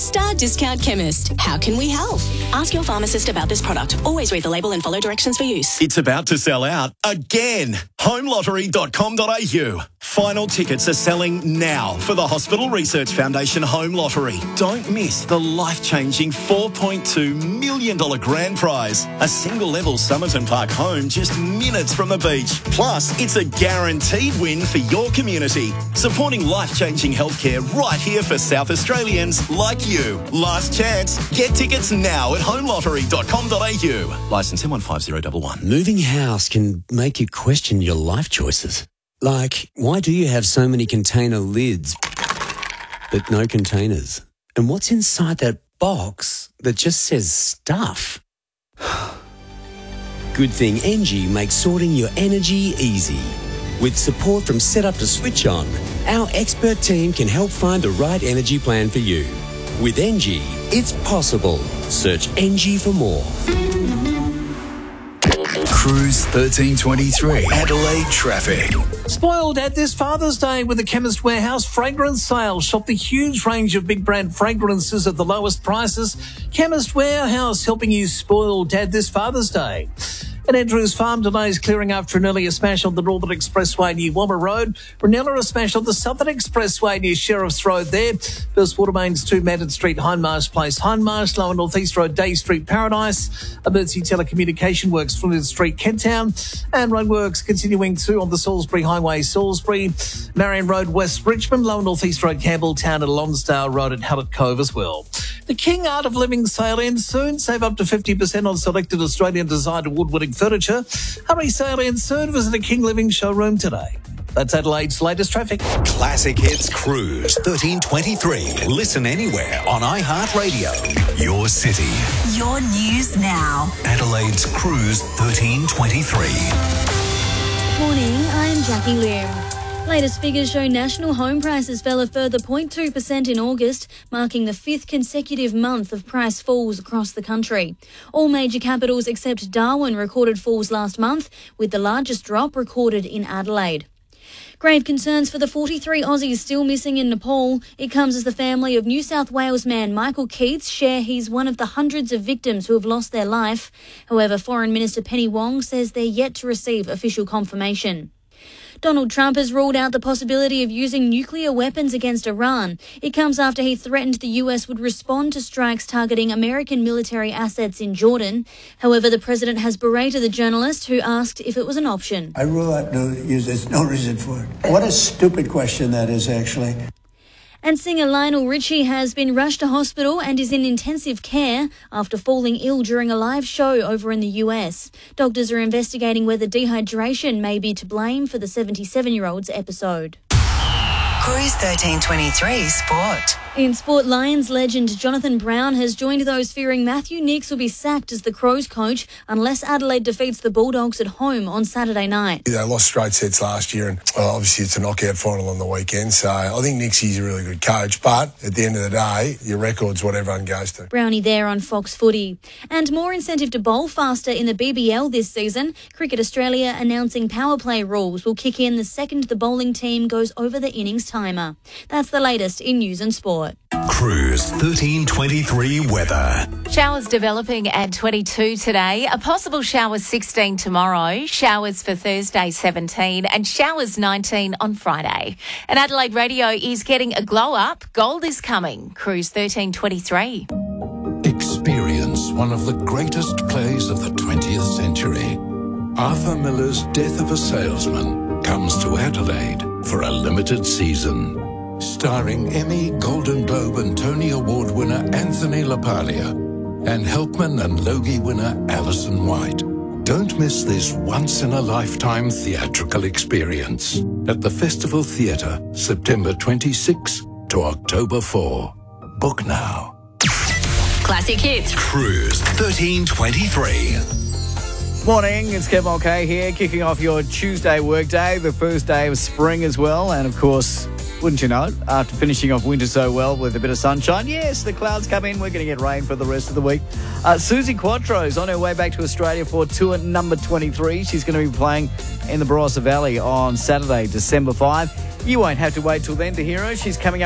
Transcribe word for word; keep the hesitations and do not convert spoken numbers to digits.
Star Discount Chemist. How can we help? Ask your pharmacist about this product. Always read the label and follow directions for use. It's about to sell out again. home lottery dot com dot a u. Final tickets are selling now for the Hospital Research Foundation Home Lottery. Don't miss the life-changing four point two million dollars grand prize. A single-level Somerton Park home just minutes from the beach. Plus, it's a guaranteed win for your community. Supporting life-changing healthcare right here for South Australians like you. Last chance. Get tickets now at home lottery dot com dot a u. Licence M one five zero one one. Moving house can make you question your life choices. Like, why do you have so many container lids but no containers? And what's inside that box that just says stuff? Good thing Engie makes sorting your energy easy. With support from Setup to Switch On, our expert team can help find the right energy plan for you. With Engie, it's possible. Search Engie for more. Cruise thirteen twenty-three, Adelaide traffic. Spoiled at this Father's Day with the Chemist Warehouse fragrance sale. Shop the huge range of big brand fragrances at the lowest prices. Chemist Warehouse helping you spoil Dad this Father's Day. At Andrews Farm, delays clearing after an earlier smash on the Northern Expressway near Womber Road. Brunella, a smash on the Southern Expressway near Sheriff's Road there. First water mains to Madden Street, Hindmarsh Place, Hindmarsh. Lower North East Road, Day Street, Paradise. Emergency telecommunication works, Flinders Street, Kenttown. And roadworks continuing to on the Salisbury Highway, Salisbury. Marion Road, West Richmond. Lower North East Road, Campbelltown, and Lonsdale Road at Hallett Cove as well. The King Art of Living sale ends soon. Save up to fifty percent on selected Australian designed award-winning furniture. Hurry, sale ends soon. Visit a King Living showroom today. That's Adelaide's latest traffic. Classic Hits Cruise thirteen twenty-three. Listen anywhere on iHeartRadio. Your city. Your news now. Adelaide's Cruise thirteen twenty-three. Morning, I'm Jackie Lim. Latest figures show national home prices fell a further zero point two percent in August, marking the fifth consecutive month of price falls across the country. All major capitals except Darwin recorded falls last month, with the largest drop recorded in Adelaide. Grave concerns for the forty-three Aussies still missing in Nepal. It comes as the family of New South Wales man Michael Keats share he's one of the hundreds of victims who have lost their life. However, Foreign Minister Penny Wong says they're yet to receive official confirmation. Donald Trump has ruled out the possibility of using nuclear weapons against Iran. It comes after he threatened the U S would respond to strikes targeting American military assets in Jordan. However, the president has berated the journalist who asked if it was an option. I rule out no use. There's no reason for it. What a stupid question that is, actually. And singer Lionel Richie has been rushed to hospital and is in intensive care after falling ill during a live show over in the U S. Doctors are investigating whether dehydration may be to blame for the seventy-seven-year-old's episode. Cruise thirteen twenty-three Sport. In sport, Lions legend Jonathan Brown has joined those fearing Matthew Nicks will be sacked as the Crows coach unless Adelaide defeats the Bulldogs at home on Saturday night. They lost straight sets last year, and well, obviously it's a knockout final on the weekend, so I think Nicksy's a really good coach, but at the end of the day, your record's what everyone goes to. Brownie there on Fox Footy. And more incentive to bowl faster in the B B L this season. Cricket Australia announcing power play rules will kick in the second the bowling team goes over the innings timer. That's the latest in news and sport. Cruise thirteen twenty-three weather. Showers developing at twenty-two today. A possible shower sixteen tomorrow. Showers for Thursday seventeen and showers nineteen on Friday. And Adelaide Radio is getting a glow up. Gold is coming. Cruise thirteen twenty-three. Experience one of the greatest plays of the twentieth century. Arthur Miller's Death of a Salesman comes to Adelaide for a limited season. Starring Emmy, Golden Globe and Tony Award winner Anthony LaPaglia and Helpman and Logie winner Alison White. Don't miss this once-in-a-lifetime theatrical experience at the Festival Theatre, September twenty-sixth to October fourth. Book now. Classic Hits. Cruise thirteen twenty-three. Morning, it's Kev Mulcahy here, kicking off your Tuesday workday, the first day of spring as well, and of course, wouldn't you know it, after finishing off winter so well with a bit of sunshine, yes, the clouds come in, we're going to get rain for the rest of the week. Uh, Susie Quattro's on her way back to Australia for tour number twenty-three. She's going to be playing in the Barossa Valley on Saturday, December fifth. You won't have to wait till then to hear her. She's coming up